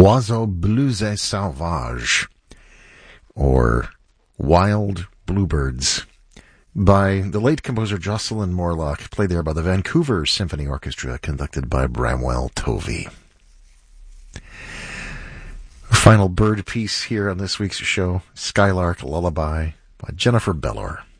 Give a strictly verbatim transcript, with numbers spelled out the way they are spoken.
Oiseau Blues et Sauvage, or Wild Bluebirds, by the late composer Jocelyn Morlock, played there by the Vancouver Symphony Orchestra, conducted by Bramwell Tovey. Final bird piece here on this week's show, Skylark Lullaby by Jennifer Bellor.